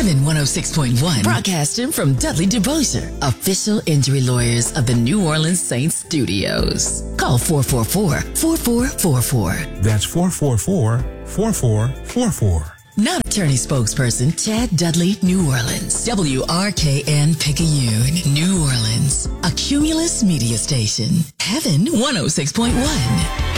Heaven 106.1, broadcasting from Dudley DeBosier, official injury lawyers of the New Orleans Saints studios. Call 444-4444. That's 444-4444. Now attorney spokesperson Chad Dudley, New Orleans. WRKN Picayune, New Orleans. A Cumulus media station. Heaven 106.1.